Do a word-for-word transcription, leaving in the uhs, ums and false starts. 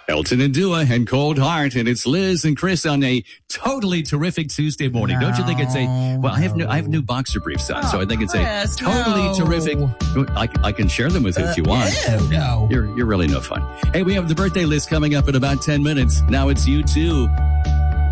Elton and Dua and Cold Heart, and it's Liz and Chris on a totally terrific Tuesday morning. No, Don't you think it's a, well, I have new, I have new boxer briefs on, oh, so I think it's Chris, a totally no. terrific. I, I can share them with you uh, if you want. Ew, no. You're, you're really no fun. Hey, we have the birthday list coming up in about ten minutes. Now it's U two.